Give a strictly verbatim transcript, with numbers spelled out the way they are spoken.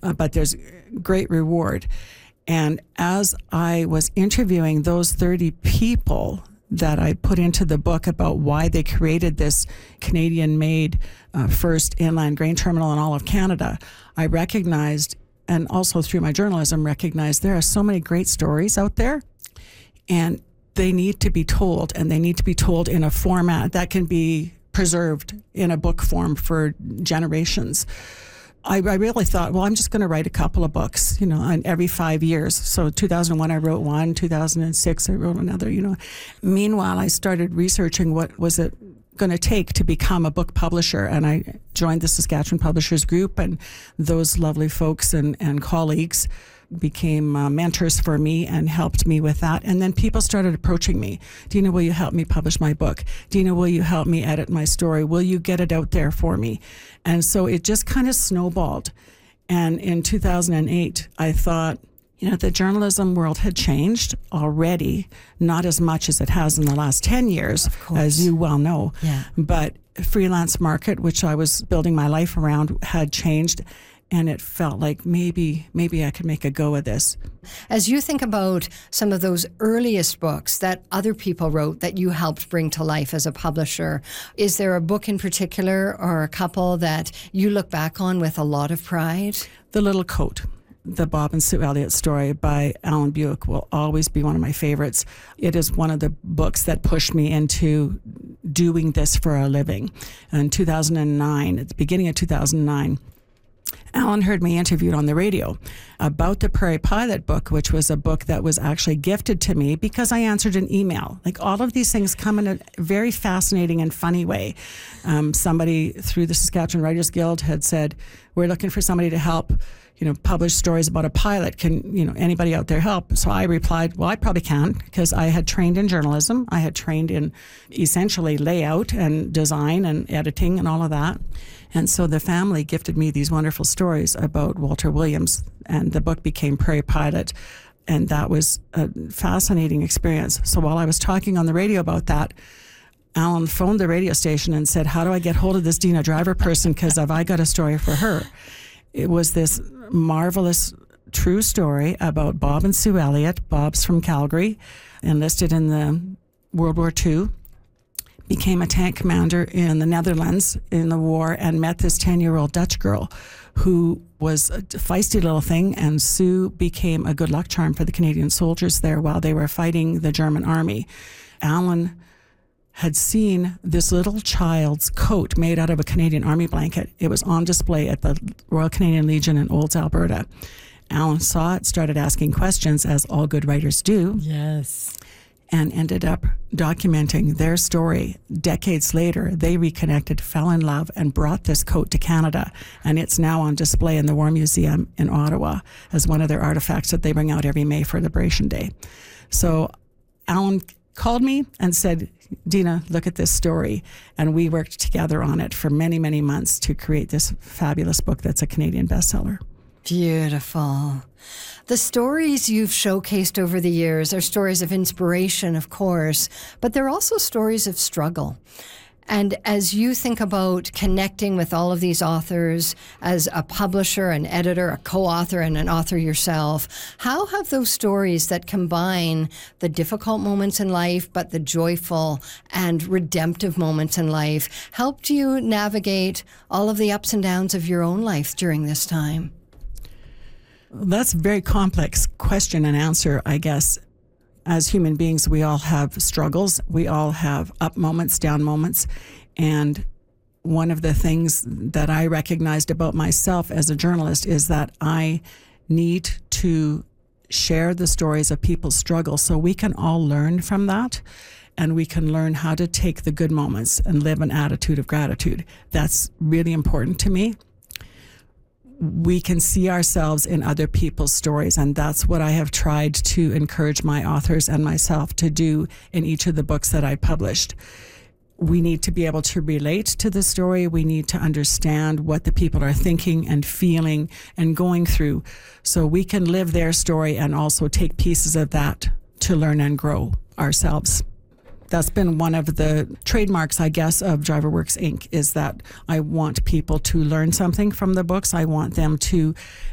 uh, but there's great reward. And as I was interviewing those thirty people that I put into the book about why they created this Canadian-made uh, first inland grain terminal in all of Canada, I recognized, and also through my journalism, recognized there are so many great stories out there, and they need to be told, and they need to be told in a format that can be preserved in a book form for generations. I, I really thought, well, I'm just going to write a couple of books, you know, on every five years. So two thousand one, I wrote one. two thousand six, I wrote another, you know. Meanwhile, I started researching what was it going to take to become a book publisher. And I joined the Saskatchewan Publishers Group, and those lovely folks and, and colleagues became uh, mentors for me and helped me with that. And then people started approaching me. Dina, will you help me publish my book? Dina, will you help me edit my story? Will you get it out there for me? And so it just kind of snowballed. And in two thousand eight, I thought, you know, the journalism world had changed already, not as much as it has in the last ten years, as you well know. Yeah. But freelance market, which I was building my life around, had changed. And it felt like maybe maybe I could make a go of this. As you think about some of those earliest books that other people wrote that you helped bring to life as a publisher, is there a book in particular or a couple that you look back on with a lot of pride? The Little Coat, the Bob and Sue Elliott story by Alan Buick, will always be one of my favorites. It is one of the books that pushed me into doing this for a living. In two thousand nine, at the beginning of two thousand nine, Alan heard me interviewed on the radio about the Prairie Pilot book, which was a book that was actually gifted to me because I answered an email. Like, all of these things come in a very fascinating and funny way. Um, somebody through the Saskatchewan Writers Guild had said, we're looking for somebody to help, you know, publish stories about a pilot. Can, you know, anybody out there help? So I replied, well, I probably can, because I had trained in journalism. I had trained in essentially layout and design and editing and all of that. And so the family gifted me these wonderful stories about Walter Williams, and the book became Prairie Pilot. And that was a fascinating experience. So while I was talking on the radio about that, Alan phoned the radio station and said, how do I get hold of this Dina Driver person? Because have I got a story for her? It was this marvelous true story about Bob and Sue Elliott. Bob's from Calgary, enlisted in the World War Two, became a tank commander in the Netherlands in the war, and met this ten-year-old Dutch girl who was a feisty little thing, and Sue became a good luck charm for the Canadian soldiers there while they were fighting the German army. Alan had seen this little child's coat made out of a Canadian Army blanket. It was on display at the Royal Canadian Legion in Olds, Alberta. Alan saw it, started asking questions, as all good writers do. Yes. And ended up documenting their story. Decades later, they reconnected, fell in love, and brought this coat to Canada. And it's now on display in the War Museum in Ottawa as one of their artifacts that they bring out every May for Liberation Day. So Alan called me and said, Dina, look at this story. And we worked together on it for many, many months to create this fabulous book that's a Canadian bestseller. Beautiful. The stories you've showcased over the years are stories of inspiration, of course, but they're also stories of struggle. And as you think about connecting with all of these authors as a publisher, an editor, a co-author, and an author yourself, how have those stories that combine the difficult moments in life, but the joyful and redemptive moments in life, helped you navigate all of the ups and downs of your own life during this time? That's a very complex question and answer, I guess. As human beings, we all have struggles. We all have up moments, down moments. And one of the things that I recognized about myself as a journalist is that I need to share the stories of people's struggles so we can all learn from that, and we can learn how to take the good moments and live an attitude of gratitude. That's really important to me. We can see ourselves in other people's stories, and that's what I have tried to encourage my authors and myself to do in each of the books that I published. We need to be able to relate to the story. We need to understand what the people are thinking and feeling and going through, so we can live their story and also take pieces of that to learn and grow ourselves. That's been one of the trademarks, I guess, of DriverWorks Incorporated, is that I want people to learn something from the books. I want them to